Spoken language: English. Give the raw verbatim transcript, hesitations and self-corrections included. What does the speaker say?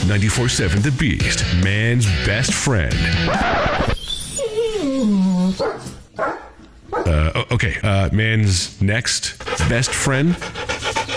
ninety-four point seven The Beast, man's best friend. Uh, okay, uh, man's next best friend.